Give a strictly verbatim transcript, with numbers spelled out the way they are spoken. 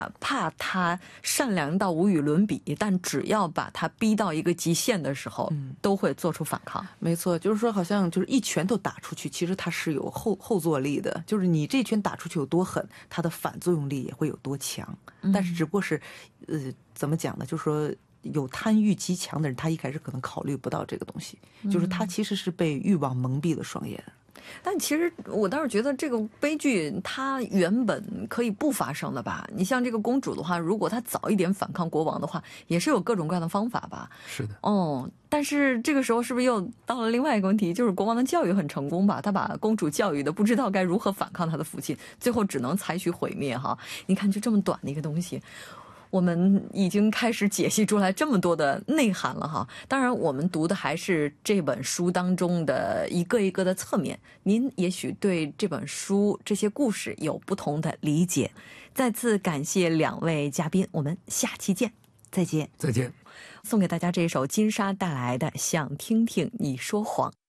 怕他善良到无与伦比，但只要把他逼到一个极限的时候，嗯，都会做出反抗。 没错，就是说好像就是一拳头打出去，其实它是有后后坐力的，就是你这拳打出去有多狠，它的反作用力也会有多强。嗯、但是只不过是呃怎么讲呢，就是说有贪欲极强的人，他一开始可能考虑不到这个东西，就是他其实是被欲望蒙蔽了双眼。 但其实我倒是觉得这个悲剧它原本可以不发生的吧。你像这个公主的话，如果她早一点反抗国王的话，也是有各种各样的方法吧。 是的。 哦，但是这个时候是不是又到了另外一个问题，就是国王的教育很成功吧，他把公主教育的不知道该如何反抗他的父亲，最后只能采取毁灭哈。你看就这么短的一个东西，我们已经开始解析出来这么多的内涵了哈。当然我们读的还是这本书当中的一个一个的侧面，您也许对这本书这些故事有不同的理解。再次感谢两位嘉宾，我们下期见。再见。 再见。 送给大家这一首金莎带来的《想听听你说谎》。